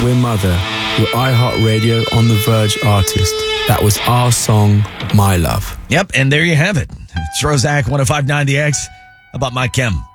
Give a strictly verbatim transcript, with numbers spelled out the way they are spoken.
We're Mother, your iHeartRadio On The Verge artist. That was our song, My Love. Yep, and there you have it. It's Rosak, one oh five point nine The X. How about Mike Kim?